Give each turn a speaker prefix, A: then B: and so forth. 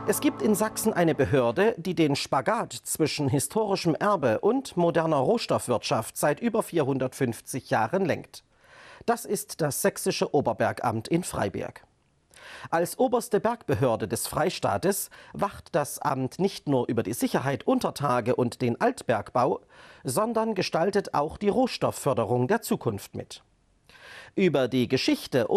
A: Es gibt in Sachsen eine Behörde, die den Spagat zwischen historischem Erbe und moderner Rohstoffwirtschaft seit über 450 Jahren lenkt. Das ist das Sächsische Oberbergamt in Freiberg. Als oberste Bergbehörde des Freistaates wacht das Amt nicht nur über die Sicherheit unter Tage und den Altbergbau, sondern gestaltet auch die Rohstoffförderung der Zukunft mit. Über die Geschichte